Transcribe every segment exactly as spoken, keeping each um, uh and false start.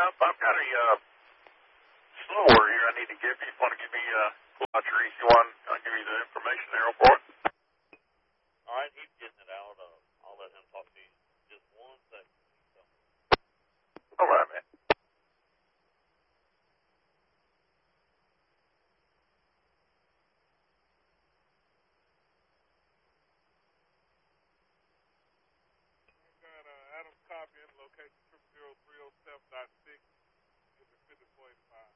I've, I've got a uh, slow order here I need to give you. If you want to give me uh, pull out your E C one, I'll give you the information there for it. All right, he's getting it out. Uh, I'll let him talk to you just one second. So. All right, man. Got uh, Adam's copy in location triple zero three oh seven dot six. Give me fifty-four eighty-five.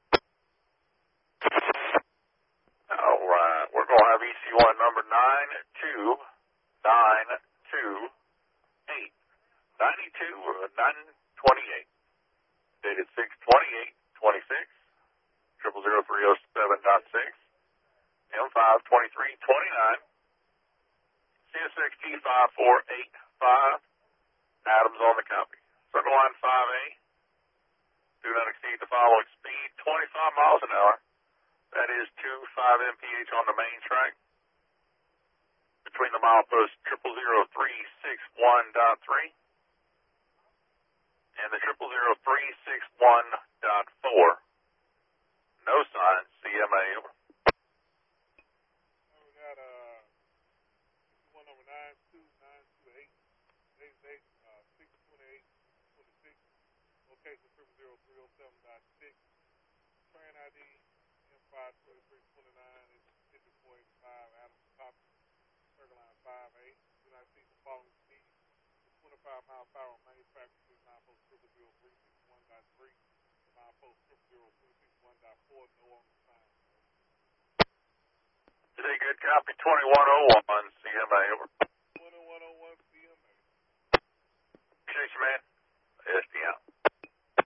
All right, we're going to have E C one number nine two nine two eight ninety-two nine twenty-eight, dated six twenty-eight twenty-six, triple zero three oh seven dot six, M five twenty-three twenty-nine, C S X T five four eight five, Adams on the copy. Circle line five A, do not exceed the following speed, twenty-five miles an hour. That is two five M P H on the main track. Between the milepost triple zero three six one dot three and the triple zero three six one dot four. No signs, C M A. Over. We got uh, one number nine two nine two eight eight eight uh six twenty eight twenty six. Location triple zero three oh seven dot six. Train I D M five twenty three twenty nine is fifty-four eighty-five. Adams copy. Circle line five A. Do not see the following speed. twenty-five mile per hour manufactured between milepost triple zero three six one dot three and milepost triple zero three six one dot four. No on the sign. Today, good copy. twenty-one oh one C M A. Over. twenty-one oh one C M A. Appreciate you, man.